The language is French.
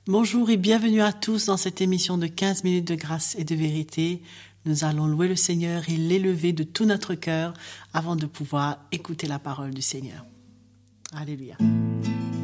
Bonjour et bienvenue à tous dans cette émission de 15 minutes de grâce et de vérité. Nous allons louer le Seigneur et l'élever de tout notre cœur avant de pouvoir écouter la parole du Seigneur. Alléluia.